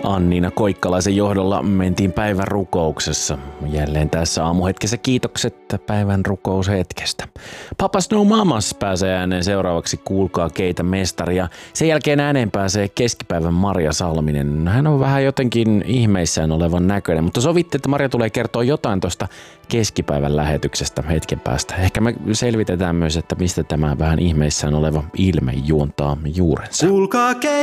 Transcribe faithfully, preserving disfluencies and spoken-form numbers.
Anniina Koikkalaisen johdolla mentiin päivän rukouksessa. Jälleen tässä aamuhetkessä kiitokset päivän rukoushetkestä. Papas No Mamas pääsee ääneen seuraavaksi Kuulkaa keitä mestaria. Sen jälkeen ääneen pääsee keskipäivän Marja Salminen. Hän on vähän jotenkin ihmeissään olevan näköinen, mutta sovittiin, että Marja tulee kertoa jotain tuosta keskipäivän lähetyksestä hetken päästä. Ehkä me selvitetään myös, että mistä tämä vähän ihmeissään oleva ilme juontaa juurensa. Kuulkaa keitä